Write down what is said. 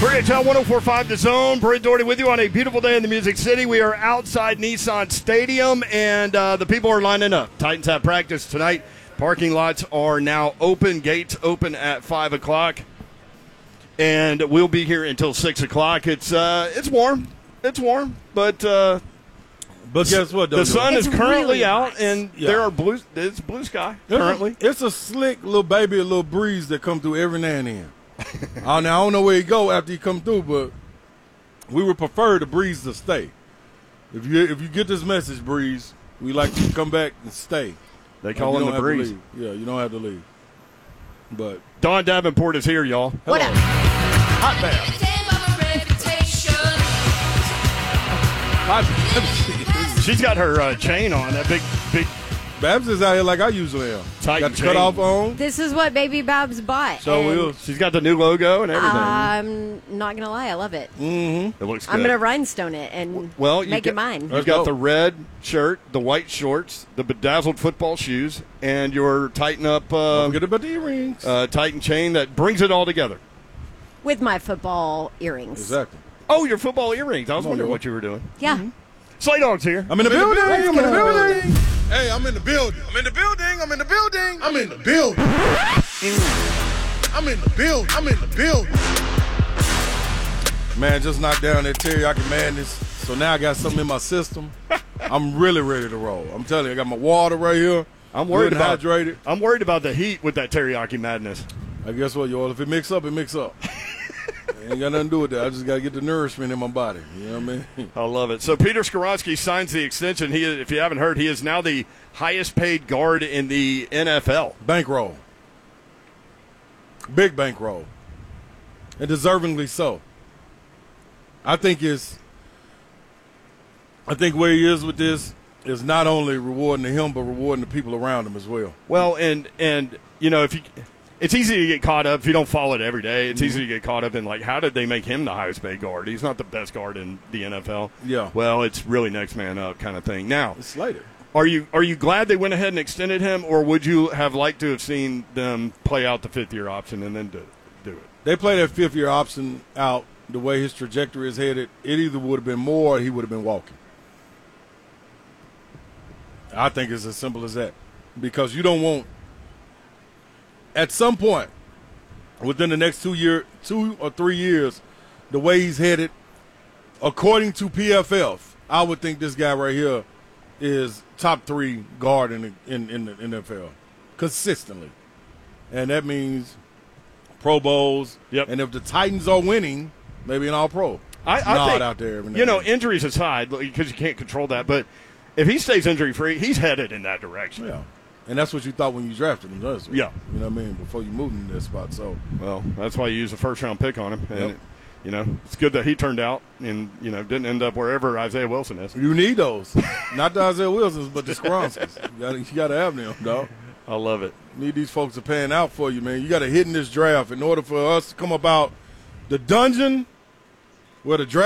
KHL 104.5 The Zone. Brent Doherty with you on a beautiful day in the Music City. We are outside Nissan Stadium, and the people are lining up. Titans have practice tonight. Parking lots are now open. Gates open at 5 o'clock. And we'll be here until 6 o'clock. It's warm. It's warm, but guess what? The sun is currently really out, nice. and it's blue sky currently. It's a slick little baby, a little breeze that come through every now and then. Now, I don't know where he go after he come through, but we would prefer the breeze to stay. If you get this message, breeze, we like you to come back and stay. They call him the breeze. Yeah, you don't have to leave. But Dawn Davenport is here, y'all. What up? hot bath. She's got her chain on, that big Babs is out here like I usually am. Titan Got the cutoff on. This is what Baby Babs bought. So she's got the new logo and everything. I'm not going to lie. I love it. Mm-hmm. It looks good. I'm going to rhinestone it and make it mine. You've got the red shirt, the white shorts, the bedazzled football shoes, and your Tighten Up Don't forget about the earrings. Titan chain that brings it all together. With my football earrings. Exactly. Oh, your football earrings. I was wondering what you were doing. Yeah. Mm-hmm. Slay Dog's here. I'm in the building. I'm in the building. Hey, I'm in the building. I'm in the building. I'm in the building. I'm in the building. I'm in the building. I'm in the building. Man, just knocked down that teriyaki madness. So now I got something in my system. I'm really ready to roll. I'm telling you, I got my water right here. I'm worried about hydrated. I'm worried about the heat with that teriyaki madness. I guess what, y'all? If it mix up, it mix up. Ain't got nothing to do with that. I just got to get the nourishment in my body. You know what I mean? I love it. So Peter Skoronski signs the extension. He, if you haven't heard, he is now the highest paid guard in the NFL. Bankroll. Big bankroll. And deservingly so. I think where he is with this is not only rewarding him, but rewarding the people around him as well. Well, and you know, it's easy to get caught up if you don't follow it every day. It's easy to get caught up in, like, how did they make him the highest paid guard? He's not the best guard in the NFL. Yeah. Well, it's really next man up kind of thing. Now, It's Slater. are you glad they went ahead and extended him, or would you have liked to have seen them play out the fifth-year option and then do it? They play that fifth-year option out the way his trajectory is headed. It either would have been more or he would have been walking. I think it's as simple as that. Because you don't want – at some point, within the next 2 or 3 years, the way he's headed, according to PFF, I would think this guy right here is top 3 guard in the NFL consistently. And that means Pro Bowls. Yep. And if the Titans are winning, maybe an All-Pro. I think, out there every now you know, and then. injuries aside, because you can't control that, but if he stays injury-free, he's headed in that direction. Yeah. And that's what you thought when you drafted him, does it? Yeah. You know what I mean? Before you moved him to this spot. So, Well, that's why you use a first-round pick on him. And, Yep. you know, it's good that he turned out and, you know, didn't end up wherever Isaiah Wilson is. you need those. Not the Isaiah Wilsons, but the Skoronskis. You got to have them, dog. I love it. Need these folks to pan out for you, man. You got to hit in this draft in order for us to come about the dungeon where the draft